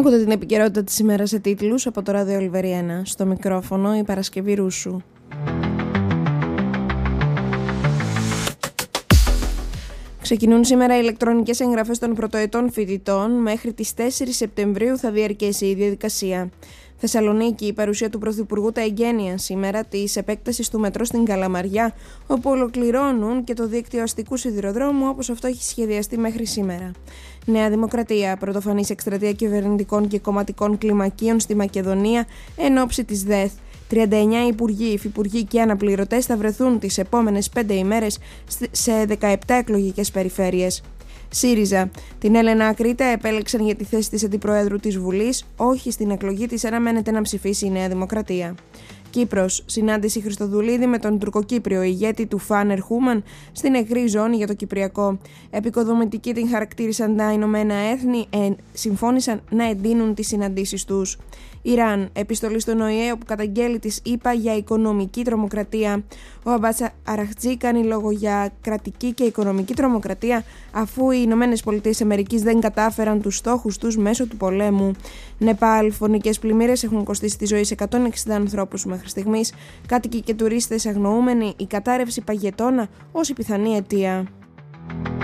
Ακούτε την επικαιρότητα της ημέρας σε τίτλους από το Ράδιο Ολβεριένα. Στο μικρόφωνο η Παρασκευή Ρούσου. Ξεκινούν σήμερα οι ηλεκτρονικές εγγραφές των πρωτοετών φοιτητών. Μέχρι τις 4 Σεπτεμβρίου θα διαρκέσει η διαδικασία. Θεσσαλονίκη, η παρουσία του Πρωθυπουργού τα εγγένεια σήμερα της επέκτασης του μετρό στην Καλαμαριά, όπου ολοκληρώνουν και το δίκτυο αστικού σιδηροδρόμου όπως αυτό έχει σχεδιαστεί μέχρι σήμερα. Νέα Δημοκρατία, πρωτοφανής εκστρατεία κυβερνητικών και κομματικών κλιμακίων στη Μακεδονία εν ώψη της ΔΕΘ. 39 υπουργοί, υφυπουργοί και αναπληρωτές θα βρεθούν τις επόμενες 5 ημέρες σε 17 εκλογικές περιφέρειες. ΣΥΡΙΖΑ. Την Έλενα Ακρίτα επέλεξαν για τη θέση της Αντιπροέδρου της Βουλής, όχι στην εκλογή της αναμένεται να ψηφίσει η Νέα Δημοκρατία. Κύπρος. Συνάντηση Χριστοδουλίδη με τον τουρκοκύπριο ηγέτη του Φάνερ Χούμαν στην νεκρή ζώνη για το Κυπριακό. Επικοδομητική την χαρακτήρισαν τα Ηνωμένα Έθνη, συμφώνησαν να εντείνουν τις συναντήσεις τους. Ιράν. Επιστολή στον ΟΗΕ όπου καταγγέλει της ΗΠΑ για οικονομική τρομοκρατία. Ο Αμπάς Αραχτζή κάνει λόγο για κρατική και οικονομική τρομοκρατία αφού οι Ηνωμένες Πολιτείες Αμερικής δεν κατάφεραν τους στόχους τους μέσω του πολέμου. Νεπάλ. Φωνικές πλημμύρες έχουν κοστίσει τη ζωή σε 160 ανθρώπους μέχρι στιγμής. Κάτοικοι και τουρίστες αγνοούμενοι, η κατάρρευση παγετώνα ως η πιθανή αιτία.